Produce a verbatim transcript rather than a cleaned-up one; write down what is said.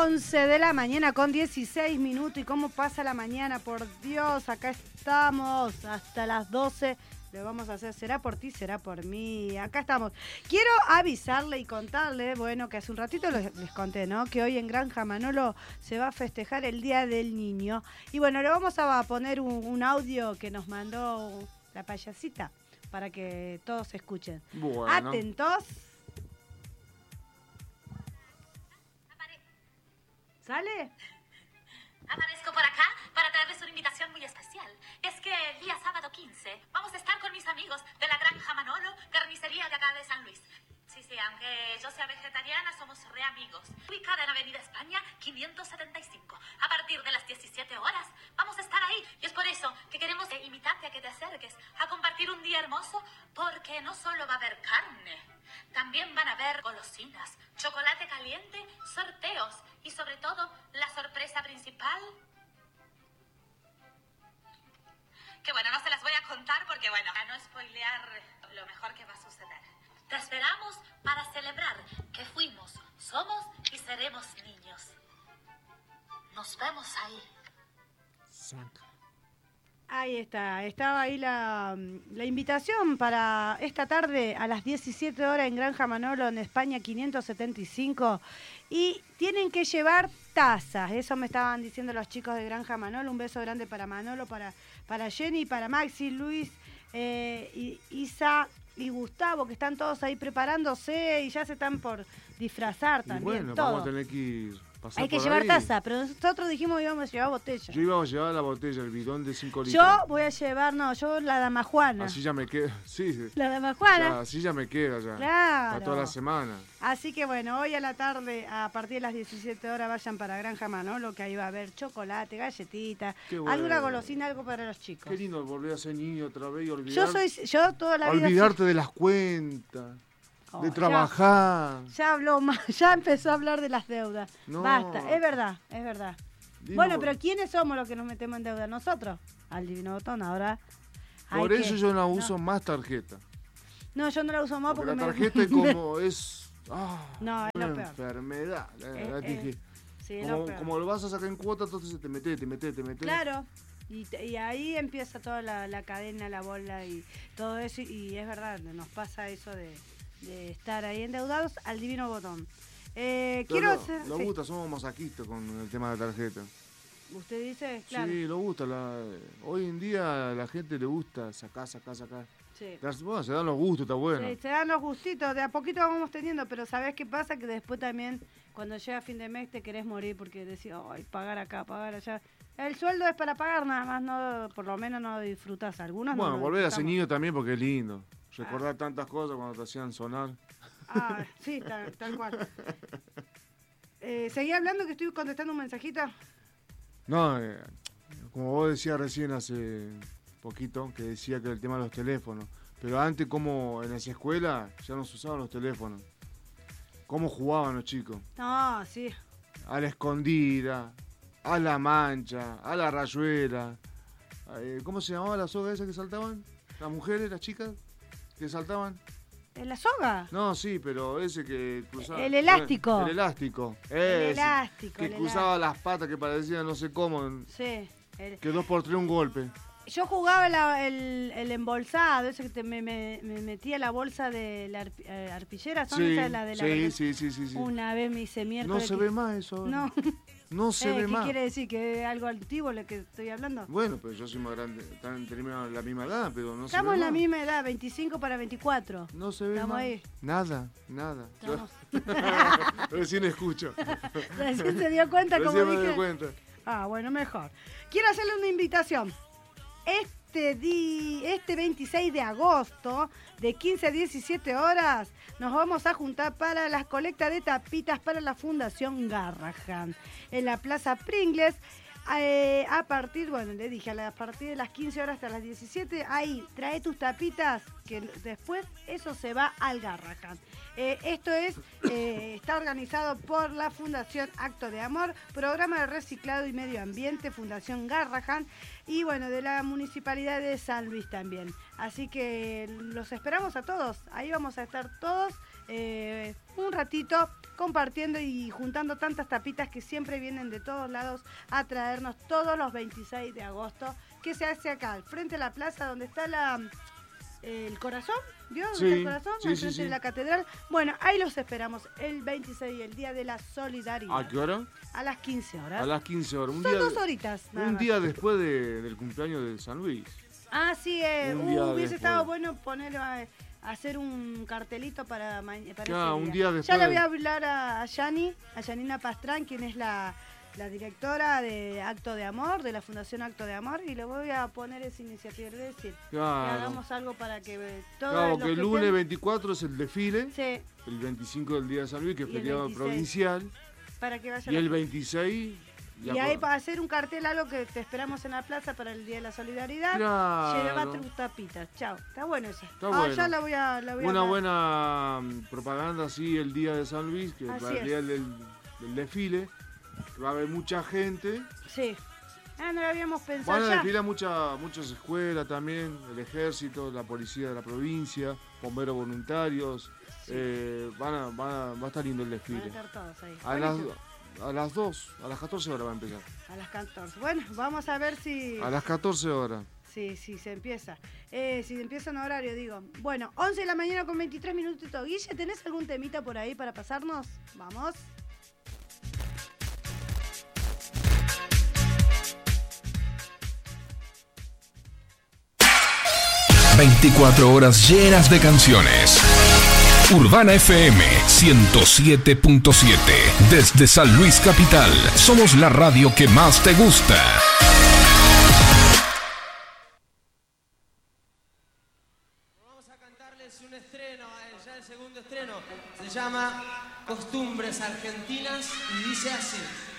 once de la mañana con dieciséis minutos. ¿Y cómo pasa la mañana? Por Dios, acá estamos hasta las doce. Lo vamos a hacer, será por ti, será por mí. Acá estamos. Quiero avisarle y contarle, bueno, que hace un ratito les, les conté, ¿no? Que hoy en Granja Manolo se va a festejar el Día del Niño. Y bueno, le vamos a poner un, un audio que nos mandó la payasita para que todos escuchen. Bueno. Atentos. ¿Sale? Aparezco por acá para traerles una invitación muy especial. Es que el día sábado quince vamos a estar con mis amigos de la Granja Manolo, carnicería de acá de San Luis. Sí, sí, aunque yo sea vegetariana, somos re amigos. Ubicada en Avenida España, quinientos setenta y cinco. A partir de las diecisiete horas vamos a estar ahí. Y es por eso que queremos invitarte a que te acerques a compartir un día hermoso, porque no solo va a haber carne, también van a haber golosinas, chocolate caliente, sorteos y sobre todo la sorpresa principal. Que bueno, no se las voy a contar porque bueno, a no spoilear lo mejor que va a suceder. Te esperamos para celebrar que fuimos, somos y seremos niños. Nos vemos ahí. Saca. Ahí está, estaba ahí la, la invitación para esta tarde a las diecisiete horas en Granja Manolo, en España quinientos setenta y cinco. Y tienen que llevar tazas, eso me estaban diciendo los chicos de Granja Manolo. Un beso grande para Manolo, para, para Jenny, para Maxi, Luis, eh, y, Isa y Gustavo, que están todos ahí preparándose y ya se están por disfrazar Y también. bueno, todo. vamos a tener que ir. Hay que llevar ahí. Taza, pero nosotros dijimos que íbamos a llevar botella. Yo iba a llevar la botella, el bidón de cinco litros. Yo voy a llevar, no, yo la damajuana. Así ya me queda, sí. La damajuana. Ya, así ya me queda ya. Claro. Para toda la semana. Así que bueno, hoy a la tarde, a partir de las diecisiete horas, vayan para Granja Manolo, que ahí va a haber chocolate, galletita, bueno. Alguna golosina, algo para los chicos. Qué lindo volver a ser niño otra vez y olvidar. Yo soy, yo toda la vida. Olvidarte soy... de las cuentas. Oh, de trabajar. Ya, ya habló más, ya empezó a hablar de las deudas. No. Basta, es verdad, es verdad. Dino, bueno, pero ¿quiénes somos los que nos metemos en deuda? Nosotros, al Divino Botón, ahora. Por eso que, yo no uso no. más tarjeta. No, yo no la uso más porque, porque la me... tarjeta es como es. Ah, no, es una lo peor. enfermedad. Eh, la eh, dije. Sí, es como, lo peor. como lo vas a sacar en cuota, entonces te metes, te metes, te metes. Claro. Y, y ahí empieza toda la, la cadena, la bola y todo eso. Y es verdad, nos pasa eso de. de estar ahí endeudados al Divino Botón. Eh, quiero lo, hacer... Lo sí. gusta, somos masoquistas con el tema de la tarjeta. ¿Usted dice? Claro. Sí, lo gusta. La, hoy en día a la gente le gusta sacar, sacar, sacar. Sí. Bueno, se dan los gustos, está bueno. Sí, se dan los gustitos, de a poquito vamos teniendo, pero ¿sabés qué pasa? Que después también, cuando llega fin de mes, te querés morir porque decís, ay, pagar acá, pagar allá. El sueldo es para pagar, nada más, no, por lo menos no disfrutás. Algunos bueno, no volver a ser niño también porque es lindo. Recordar ah. tantas cosas cuando te hacían sonar. Ah, sí, tal, tal cual. Eh, ¿Seguí hablando que estoy contestando un mensajito? No, eh, como vos decías recién hace poquito, que decía que el tema de los teléfonos. Pero antes, como en esa escuela, ya no se usaban los teléfonos. ¿Cómo jugaban los chicos? No, sí. A la escondida, a la mancha, a la rayuela. Eh, ¿Cómo se llamaba la soga esa que saltaban? ¿Las mujeres, las chicas? ¿Que saltaban? ¿En la soga? No, sí, pero ese que cruzaba... El elástico. El elástico. El ese, elástico. Que el cruzaba elástico. las patas que parecían no sé cómo. Sí. El... Que dos por tres un golpe. Yo jugaba la, el, el embolsado, ese que te, me, me, me metía la bolsa de la arp, eh, arpillera, ¿son sí, esas la de la sí, sí, sí, sí, sí. Una vez me hice miércoles. No se que... ve más eso. No. No se eh, ve ¿qué más. ¿Qué quiere decir? ¿Que es algo antiguo lo que estoy hablando? Bueno, pero yo soy más grande, están tenemos la misma edad, pero no Estamos se ve en la más. misma edad, veinticinco para veinticuatro. No se ve Estamos más. ahí. Nada, nada. Estamos... Recién escucho. Recién se dio cuenta, Recién como me dije. dio cuenta. Ah, bueno, mejor. Quiero hacerle una invitación. Este, di, este veintiséis de agosto, de quince a diecisiete horas, nos vamos a juntar para las colectas de tapitas para la Fundación Garrahan en la Plaza Pringles. Eh, a partir, bueno, le dije, a partir de las quince horas hasta las diecisiete, ahí, trae tus tapitas, que después eso se va al Garrahan. Eh, esto es, eh, está organizado por la Fundación Acto de Amor, Programa de Reciclado y Medio Ambiente, Fundación Garrahan, y bueno, de la Municipalidad de San Luis también. Así que los esperamos a todos, ahí vamos a estar todos eh, un ratito compartiendo y juntando tantas tapitas que siempre vienen de todos lados a traernos todos los veintiséis de agosto, que se hace acá, al frente de la plaza donde está la... el corazón, ¿vio? ¿Dónde Sí, está el corazón? sí, Al sí, frente sí. de la catedral. Bueno, ahí los esperamos el veintiséis, el día de la solidaridad. ¿A qué hora? A las quince horas. A las quince horas. Un Son día, dos horitas. nada un más. día después de- del cumpleaños de San Luis. Ah, sí, eh, Un uh, día hubiese después. estado bueno poner a, hacer un cartelito para, ma- para Claro, ese un día. día Ya después le de- voy a hablar a, a Yani, a Yanina Pastrán, quien es la, la directora de Acto de Amor, de la Fundación Acto de Amor, y le voy a poner esa iniciativa, le voy a decir que Claro. hagamos algo para que eh, todos Claro, los que el que lunes estén- veinticuatro es el desfile, Sí, el veinticinco del día de San Luis, que es Y el feriado veintiséis. provincial, para que vaya y la el gente. veintiséis... ya Y ahí por- para hacer un cartel, algo que te esperamos en la plaza para el Día de la Solidaridad. Claro. Lleva tus tapitas. Chao. Está bueno esa. Está ah, bueno. ya la voy a... La voy Una a buena mm, propaganda así el día de San Luis, que Así va el día del, del desfile, que va a haber mucha gente. Sí. Ah, no lo habíamos pensado Van a ya. desfilar mucha, muchas escuelas también, el ejército, la policía de la provincia, bomberos voluntarios. eh, van a, van a- va a estar lindo el Van a desfile. estar todos ahí. A las, Buenísimo. a las dos, a las catorce horas va a empezar. A las catorce. Bueno, vamos a ver si... A las catorce horas. Sí, sí, se empieza. Eh, si empieza en horario, digo. Bueno, once de la mañana con veintitrés minutitos. Guille, ¿tenés algún temita por ahí para pasarnos? Vamos. veinticuatro horas llenas de canciones. Urbana F M ciento siete punto siete. Desde San Luis Capital. Somos la radio que más te gusta. Vamos a cantarles un estreno, eh, ya el segundo estreno. Se llama Costumbres Argentinas y dice así.